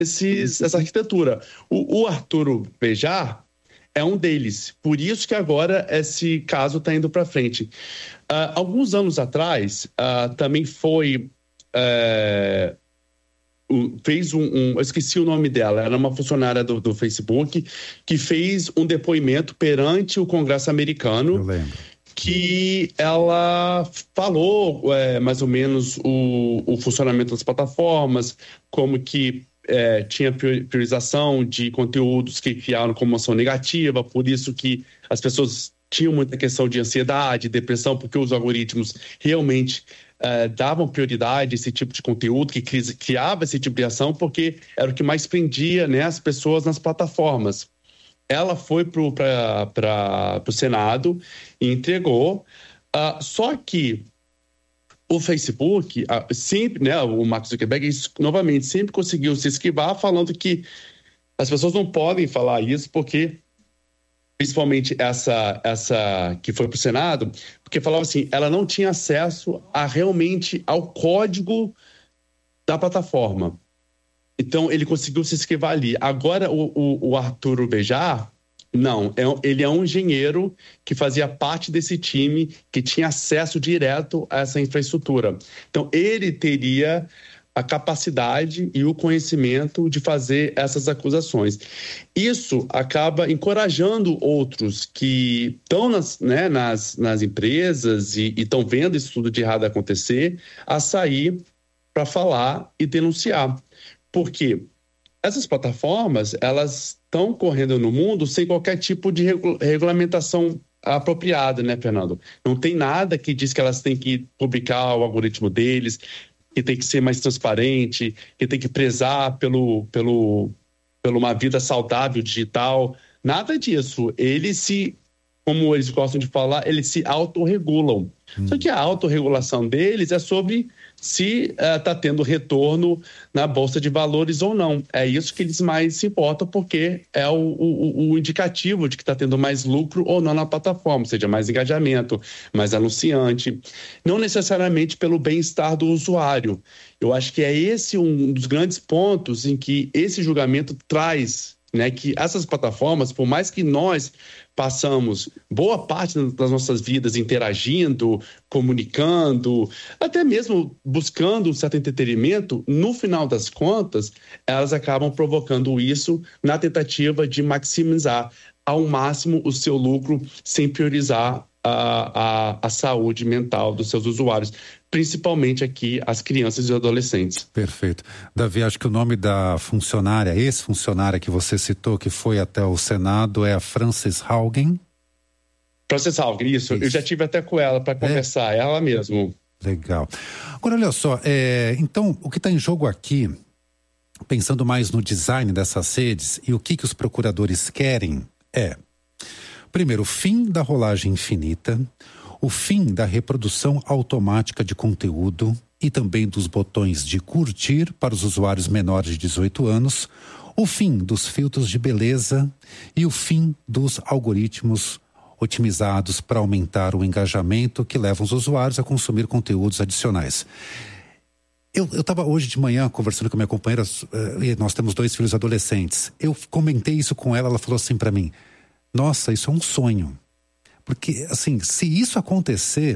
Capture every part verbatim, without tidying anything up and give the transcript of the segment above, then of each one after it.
esses, essa arquitetura. O, o Arturo Bejar é um deles. Por isso que agora esse caso está indo para frente. Uh, alguns anos atrás, uh, também foi... Uh, fez um, um... Eu esqueci o nome dela. Era uma funcionária do, do Facebook que fez um depoimento perante o Congresso americano. Eu lembro. Que ela falou é, mais ou menos o, o funcionamento das plataformas, como que é, tinha priorização de conteúdos que criaram comoção negativa, por isso que as pessoas tinham muita questão de ansiedade, depressão, porque os algoritmos realmente é, davam prioridade a esse tipo de conteúdo, que criava esse tipo de ação, porque era o que mais prendia, né, as pessoas nas plataformas. Ela foi para o Senado e entregou, uh, só que o Facebook, uh, sempre, né, o Mark Zuckerberg, novamente, sempre conseguiu se esquivar falando que as pessoas não podem falar isso porque, principalmente essa, essa que foi para o Senado, porque falava assim, ela não tinha acesso a, realmente ao código da plataforma. Então, ele conseguiu se esquivar ali. Agora, o, o, o Arturo Bejar, não, é, ele é um engenheiro que fazia parte desse time, que tinha acesso direto a essa infraestrutura. Então, ele teria a capacidade e o conhecimento de fazer essas acusações. Isso acaba encorajando outros que estão nas, né, nas, nas empresas e estão vendo isso tudo de errado acontecer, a sair para falar e denunciar. Porque essas plataformas, elas estão correndo no mundo sem qualquer tipo de regula- regulamentação apropriada, né, Fernando? Não tem nada que diz que elas têm que publicar o algoritmo deles, que tem que ser mais transparente, que tem que prezar pelo, pelo, pelo uma vida saudável digital. Nada disso. Eles se, como eles gostam de falar, eles se autorregulam. Hum. Só que a autorregulação deles é sobre se está uh, tendo retorno na Bolsa de Valores ou não. É isso que eles mais se importam, porque é o, o, o indicativo de que está tendo mais lucro ou não na plataforma, ou seja, mais engajamento, mais anunciante. Não necessariamente pelo bem-estar do usuário. Eu acho que é esse um dos grandes pontos em que esse julgamento traz, né, que essas plataformas, por mais que nós passamos boa parte das nossas vidas interagindo, comunicando, até mesmo buscando um certo entretenimento, no final das contas, elas acabam provocando isso na tentativa de maximizar ao máximo o seu lucro sem priorizar a, a, a saúde mental dos seus usuários, principalmente aqui as crianças e adolescentes. Perfeito. Davi, acho que o nome da funcionária, ex-funcionária que você citou, que foi até o Senado, é a Frances Haugen? Frances Haugen, isso. isso. Eu já tive até com ela para conversar, é ela mesmo. Legal. Agora, olha só, é, então, o que está em jogo aqui, pensando mais no design dessas redes e o que, que os procuradores querem é, primeiro, o fim da rolagem infinita, o fim da reprodução automática de conteúdo e também dos botões de curtir para os usuários menores de dezoito anos, o fim dos filtros de beleza e o fim dos algoritmos otimizados para aumentar o engajamento que levam os usuários a consumir conteúdos adicionais. Eu estava hoje de manhã conversando com a minha companheira, uh, e nós temos dois filhos adolescentes. Eu comentei isso com ela, ela falou assim para mim, nossa, isso é um sonho. Porque, assim, se isso acontecer,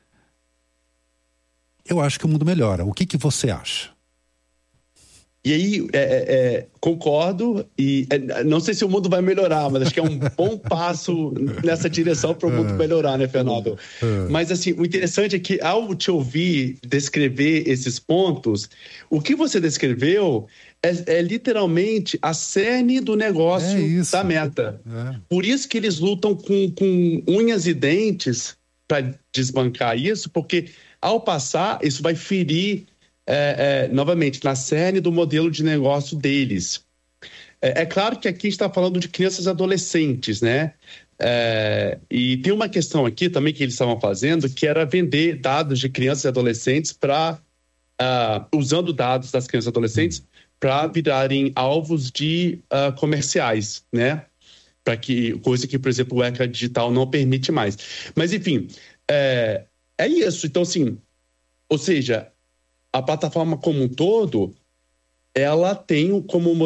eu acho que o mundo melhora. O que que você acha? E aí, é, é, concordo, e é, não sei se o mundo vai melhorar, mas acho que é um bom passo nessa direção para o mundo melhorar, né, Fernando? Mas, assim, o interessante é que, ao te ouvir descrever esses pontos, o que você descreveu é, é literalmente a cerne do negócio é da Meta. É. Por isso que eles lutam com, com unhas e dentes para desbancar isso, porque, ao passar, isso vai ferir É, é, novamente, na cerne do modelo de negócio deles. É, é claro que aqui a gente está falando de crianças e adolescentes, né? É, e tem uma questão aqui também que eles estavam fazendo, que era vender dados de crianças e adolescentes para, uh, usando dados das crianças e adolescentes para virarem alvos de uh, comerciais, né? Para que, coisa que, por exemplo, o ECA Digital não permite mais. Mas, enfim, é, é isso. Então, assim, ou seja, a plataforma como um todo ela tem como